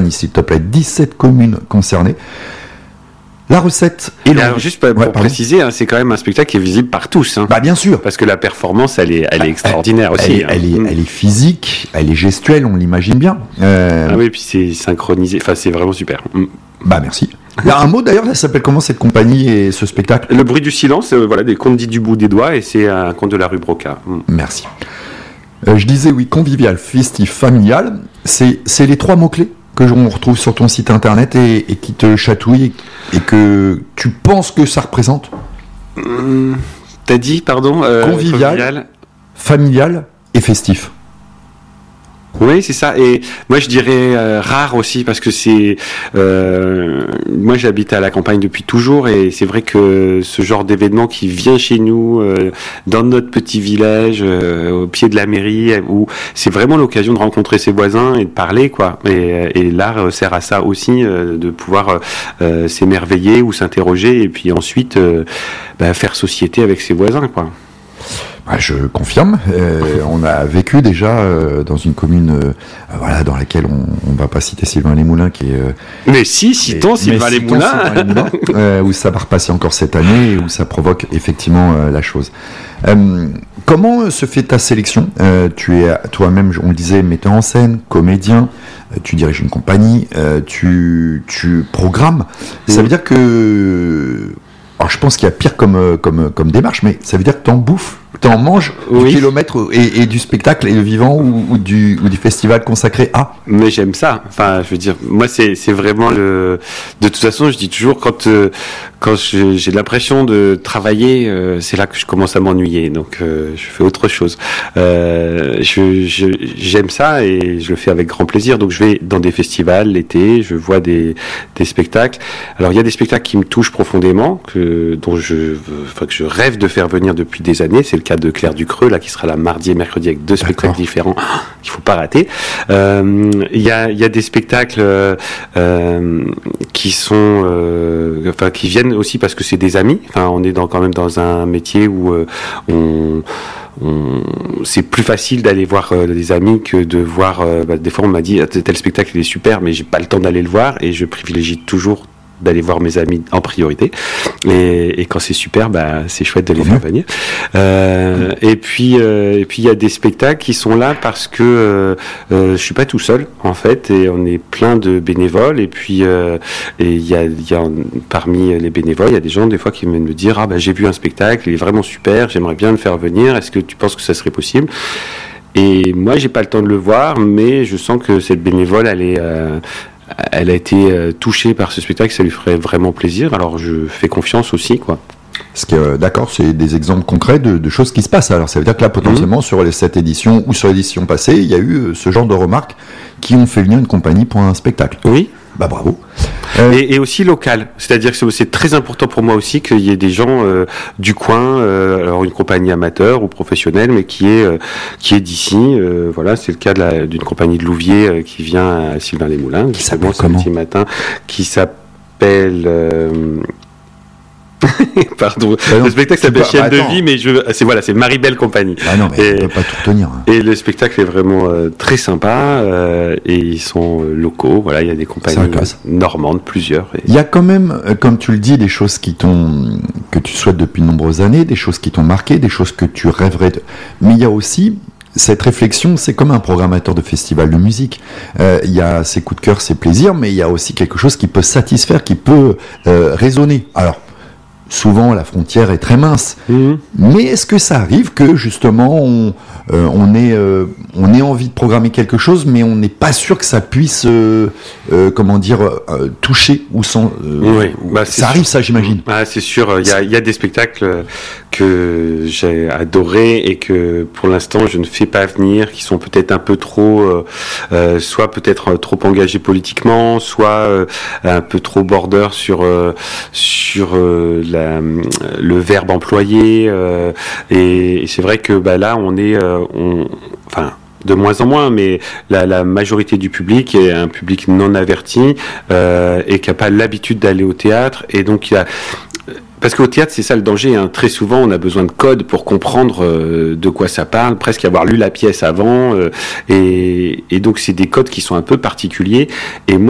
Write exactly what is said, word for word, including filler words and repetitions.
compagnie, s'il te plaît. dix-sept communes concernées. La recette est longue. Alors, juste pour ouais, préciser, hein, c'est quand même un spectacle qui est visible par tous. Hein, bah, bien sûr. Parce que la performance, elle est, elle est extraordinaire elle, aussi. Elle, est, hein. elle, est, elle est physique, elle est gestuelle, on l'imagine bien. Euh... Ah oui, puis c'est synchronisé. Enfin, c'est vraiment super. Bah, merci. Il y a un mot d'ailleurs, ça s'appelle comment cette compagnie et ce spectacle ? Le bruit du silence, euh, voilà, des contes dits du bout des doigts, et c'est un conte de la rue Broca. Mm. Merci. Euh, je disais oui, convivial, festif, familial, c'est, c'est les trois mots-clés que on retrouve sur ton site internet et, et qui te chatouillent et que tu penses que ça représente ? Mmh, T'as dit, pardon euh, Convivial, convivial, familial et festif. Oui, c'est ça. Et moi, je dirais euh, rare aussi, parce que c'est... Euh, moi, j'habite à la campagne depuis toujours, et c'est vrai que ce genre d'événement qui vient chez nous, euh, dans notre petit village, euh, au pied de la mairie, où c'est vraiment l'occasion de rencontrer ses voisins et de parler, quoi. Et, et l'art sert à ça aussi, euh, de pouvoir euh, s'émerveiller ou s'interroger, et puis ensuite euh, bah, faire société avec ses voisins, quoi. Ah, je confirme. Euh, on a vécu déjà euh, dans une commune, euh, voilà, dans laquelle on, on va pas citer Sylvain-les-Moulins, qui est. Euh, mais si, citons Sylvain-les-Moulins, euh, où ça va repasser encore cette année et où ça provoque effectivement euh, la chose. Euh, comment se fait ta sélection ? euh, Tu es toi-même, on le disait, metteur en scène, comédien. Euh, tu diriges une compagnie. Euh, tu, tu programmes. Ça veut dire que. Alors je pense qu'il y a pire comme, comme, comme démarche, mais ça veut dire que tu en bouffes, tu en manges oui. du kilomètre et, et du spectacle et le vivant ou, ou, du, ou du festival consacré à. Mais j'aime ça. Enfin, je veux dire, moi c'est c'est vraiment le. De toute façon, je dis toujours quand euh, quand je, j'ai l'impression de travailler, euh, c'est là que je commence à m'ennuyer. Donc euh, je fais autre chose. Euh, je, je j'aime ça et je le fais avec grand plaisir. Donc je vais dans des festivals l'été, je vois des des spectacles. Alors il y a des spectacles qui me touchent profondément, que dont je enfin que je rêve de faire venir depuis des années. C'est le cas de Claire Ducreux là qui sera là mardi et mercredi avec deux spectacles D'accord. différents qu'il faut pas rater. Euh, Il y a il y a des spectacles euh, euh, qui sont euh, enfin qui viennent aussi parce que c'est des amis. Enfin on est dans quand même dans un métier où euh, on On, c'est plus facile d'aller voir euh, des amis que de voir. Euh, bah, des fois, on m'a dit tel spectacle il est super, mais j'ai pas le temps d'aller le voir et je privilégie toujours d'aller voir mes amis en priorité. Et, et quand c'est super, bah c'est chouette de les faire venir. Euh, et puis euh, et puis il y a des spectacles qui sont là parce que euh, euh, je suis pas tout seul en fait, et on est plein de bénévoles. Et puis euh, et il y a il y a parmi les bénévoles, il y a des gens des fois qui viennent me dire ah bah j'ai vu un spectacle, il est vraiment super, j'aimerais bien le faire venir. Est-ce que tu penses que ça serait possible ? Et moi j'ai pas le temps de le voir, mais je sens que cette bénévole elle est euh, elle a été euh, touchée par ce spectacle, ça lui ferait vraiment plaisir. Alors je fais confiance aussi, quoi. Parce que, euh, d'accord, c'est des exemples concrets de, de choses qui se passent. Alors ça veut dire que là, potentiellement, mmh. sur les, cette édition ou sur l'édition passée, il y a eu euh, ce genre de remarques qui ont fait venir une compagnie pour un spectacle. Oui. Bah bravo. Euh... Et, et aussi local, c'est-à-dire que c'est, c'est très important pour moi aussi qu'il y ait des gens euh, du coin, euh, alors une compagnie amateur ou professionnelle, mais qui est euh, qui est d'ici. Euh, voilà, c'est le cas de la, d'une compagnie de Louviers euh, qui vient à Sylvain-les-Moulins, qui s'appelle comment ce petit matin, qui s'appelle. Euh... Pardon. Bah non, le spectacle s'appelle Chienne de vie, mais je, c'est voilà, c'est Marie-Belle Compagnie. Ah non, mais et, on peut pas tout retenir. Hein. Et le spectacle est vraiment euh, très sympa euh, et ils sont euh, locaux. Voilà, il y a des compagnies normandes, plusieurs. Et... Il y a quand même, comme tu le dis, des choses qui t'ont, que tu souhaites depuis de nombreuses années, des choses qui t'ont marqué, des choses que tu rêverais de. Mais il y a aussi cette réflexion, c'est comme un programmateur de festival de musique. Euh, il y a ses coups de cœur, ses plaisirs, mais il y a aussi quelque chose qui peut satisfaire, qui peut euh, résonner. Alors. Souvent, la frontière est très mince. Mmh. Mais est-ce que ça arrive que, justement, on, euh, on, ait, euh, on ait envie de programmer quelque chose, mais on n'est pas sûr que ça puisse, euh, euh, comment dire, euh, toucher ou sans... Euh, oui, bah, ça arrive, ça, j'imagine. Ah, c'est sûr. Il y a, il y a des spectacles que j'ai adorés et que, pour l'instant, je ne fais pas venir, qui sont peut-être un peu trop... Euh, euh, soit peut-être trop engagés politiquement, soit euh, un peu trop border sur, euh, sur euh, la le verbe employé euh, et, et c'est vrai que bah, là on est euh, on, enfin de moins en moins, mais la, la majorité du public est un public non averti euh, et qui n'a pas l'habitude d'aller au théâtre, et donc il y a parce qu'au théâtre, c'est ça le danger, hein. Très souvent, on a besoin de codes pour comprendre euh, de quoi ça parle, presque avoir lu la pièce avant, euh, et, et donc c'est des codes qui sont un peu particuliers. Et moi,